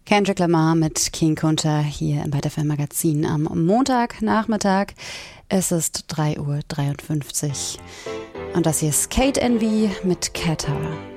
Kendrick Lamar mit King Kunta hier im BETFM Magazin am Montagnachmittag. Es ist 3:53 Uhr. Und das hier ist Kate Envy mit Qatar.